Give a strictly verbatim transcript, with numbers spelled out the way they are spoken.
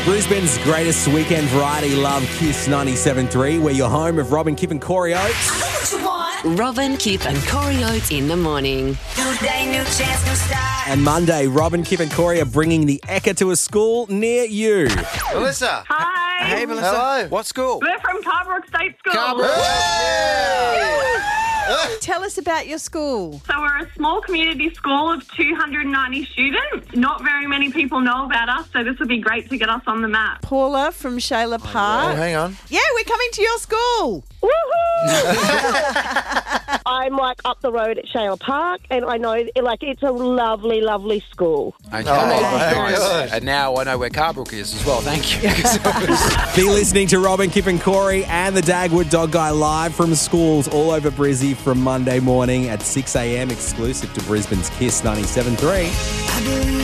Brisbane's greatest weekend variety love, Kiss ninety-seven point three. We're your home of Robin, Kip and Corey Oates. Robin, Kip and Corey Oates in the morning. New day, new chance, new start. And Monday, Robin, Kip and Corey are bringing the Ekka to a school near you. Melissa. Hi. Hey, Melissa. Hello. What school? We're from Carbrook State School. Carbrook. Tell us about your school. So we're a small community school of two hundred ninety students. Not very many people know about us, so this would be great to get us on the map. Paula from Shayla Park. Oh, hang on. Yeah, we're coming to your school. I'm like up the road at Shayla Park, and I know like it's a lovely, lovely school. Okay. Oh, nice. good. And now I know where Carbrook is as well. Thank you. Be listening to Robin, Kip and Corey and the Dagwood Dog Guy live from schools all over Brizzy from Monday morning at six a.m. exclusive to Brisbane's Kiss ninety-seven point three.